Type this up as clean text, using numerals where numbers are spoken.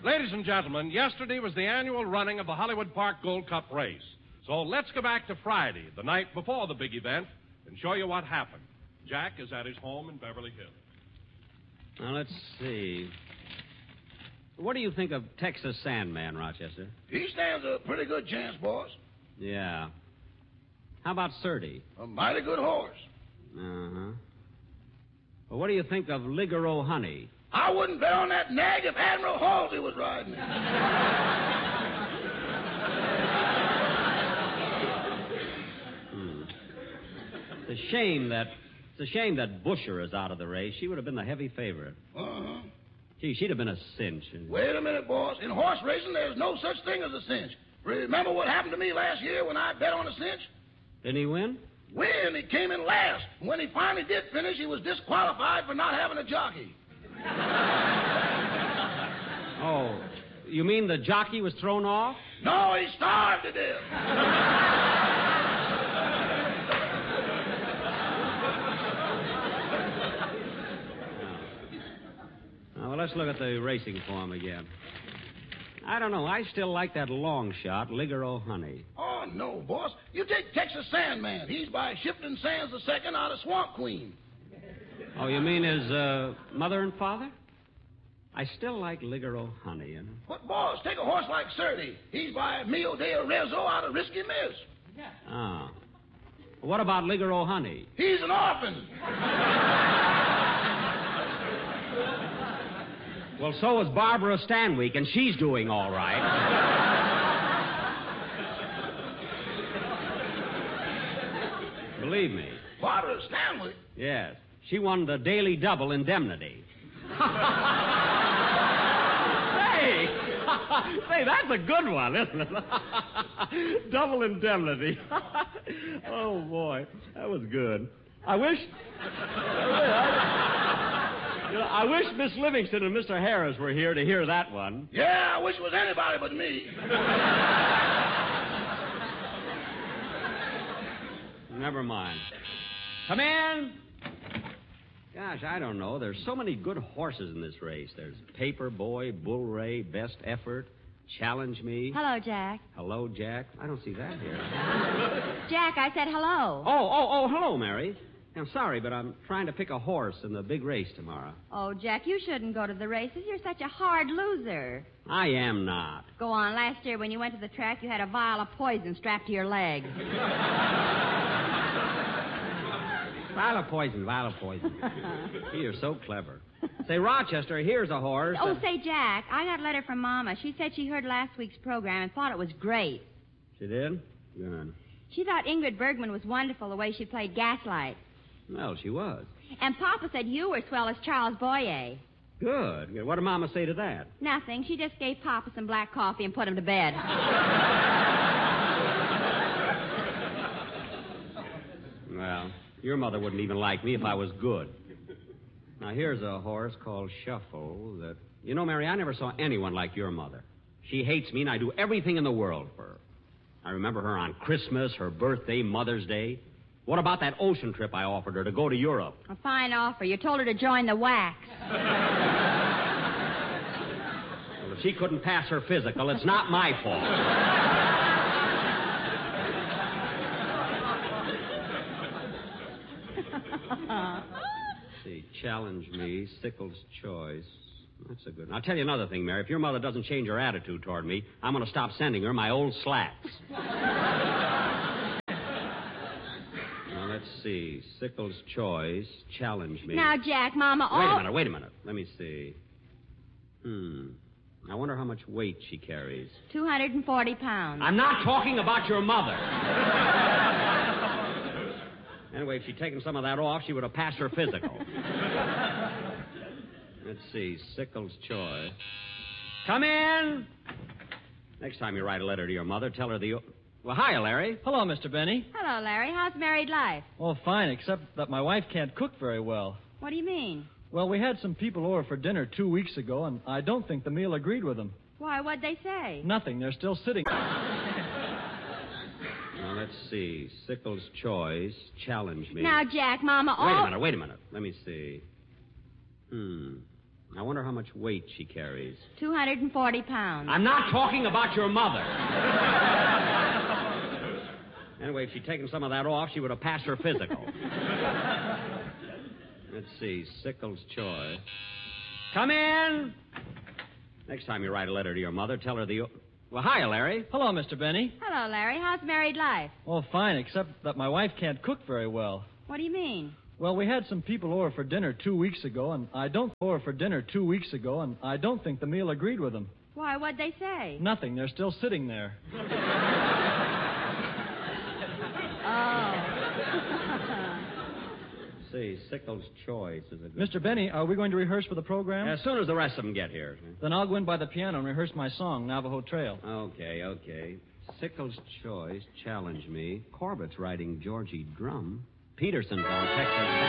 Ladies and gentlemen, yesterday was the annual running of the Hollywood Park Gold Cup race. So let's go back to Friday, the night before the big event, and show you what happened. Jack is at his home in Beverly Hills. Now, let's see. What do you think of Texas Sandman, Rochester? He stands a pretty good chance, boss. Yeah. How about Surdy? A mighty good horse. Uh-huh. Well, what do you think of Ligero Honey? I wouldn't bet on that nag if Admiral Halsey was riding. It's a shame that Busher is out of the race. She would have been the heavy favorite. Uh-huh. Gee, she'd have been a cinch. Wait a minute, boss. In horse racing, there's no such thing as a cinch. Remember what happened to me last year when I bet on a cinch? Didn't he win? Win. He came in last. When he finally did finish, he was disqualified for not having a jockey. Oh, you mean the jockey was thrown off? No, he starved to death. Well, let's look at the racing form again. I don't know. I still like that long shot, Ligero Honey. Oh, no, boss. You take Texas Sandman. He's by Shifting Sands II out of Swamp Queen. Oh, you mean his mother and father? I still like Ligero Honey. But, boss, take a horse like Surdy. He's by Mio de Arezzo out of Risky Miss. Oh. What about Ligero Honey? He's an orphan. Well, so is Barbara Stanwyck, and she's doing all right. Believe me. Barbara Stanwyck? Yes. She won the Daily Double Indemnity. Say, that's a good one, isn't it? Double Indemnity. Oh, boy. That was good. I wish Miss Livingston and Mr. Harris were here to hear that one. Yeah, I wish it was anybody but me. Never mind. Come in. Gosh, I don't know. There's so many good horses in this race. There's Paper Boy, Bull Ray, Best Effort, Challenge Me. Hello, Jack. Hello, Jack. I don't see that here. Jack, I said hello. Oh, hello, Mary. I'm sorry, but I'm trying to pick a horse in the big race tomorrow. Oh, Jack, you shouldn't go to the races. You're such a hard loser. I am not. Go on. Last year when you went to the track, you had a vial of poison strapped to your leg. Vial of poison. You're so clever. Say, Rochester, here's a horse. Oh, say, Jack, I got a letter from Mama. She said she heard last week's program and thought it was great. She did? Good. She thought Ingrid Bergman was wonderful the way she played Gaslight. Well, she was. And Papa said you were swell as Charles Boyer. Good. What did Mama say to that? Nothing. She just gave Papa some black coffee and put him to bed. Well, your mother wouldn't even like me if I was good. Now, here's a horse called Shuffle that... You know, Mary, I never saw anyone like your mother. She hates me, and I do everything in the world for her. I remember her on Christmas, her birthday, Mother's Day. What about that ocean trip I offered her to go to Europe? A fine offer. You told her to join the wax. Well, if she couldn't pass her physical, it's not my fault. Let's see, Challenge Me, Sickles' Choice. That's a good one. I'll tell you another thing, Mary. If your mother doesn't change her attitude toward me, I'm going to stop sending her my old slacks. Now, let's see. Sickles' Choice, Challenge Me. Now, Jack, Mama... Wait a minute. Let me see. I wonder how much weight she carries. 240 pounds. I'm not talking about your mother. Anyway, if she'd taken some of that off, she would have passed her physical. Let's see, Sickles' Choice. Come in! Next time you write a letter to your mother, tell her the... Well, hiya, Larry. Hello, Mr. Benny. Hello, Larry. How's married life? Oh, fine, except that my wife can't cook very well. What do you mean? Well, we had some people over for dinner 2 weeks ago, and I don't think the meal agreed with them. Why, what'd they say? Nothing. They're still sitting. Now, let's see. Sickles' Choice, Challenge Me. Now, Jack, Mama... Wait a minute. Let me see. I wonder how much weight she carries. 240 pounds. I'm not talking about your mother. Anyway, if she'd taken some of that off, she would have passed her physical. Let's see, Sickles' Choice. Come in! Next time you write a letter to your mother, tell her the... Well, hiya, Larry. Hello, Mr. Benny. Hello, Larry. How's married life? Oh, fine, except that my wife can't cook very well. What do you mean? Well, we had some people over for dinner 2 weeks ago, and I don't think the meal agreed with them. Why, what'd they say? Nothing. They're still sitting there. See, Sickles' Choice is a good... Mr. Benny, are we going to rehearse for the program? As soon as the rest of them get here. Then I'll go in by the piano and rehearse my song, Navajo Trail. Okay. Sickles' Choice, Challenge Me. Corbett's writing Georgie Drum. Peterson's on Texas.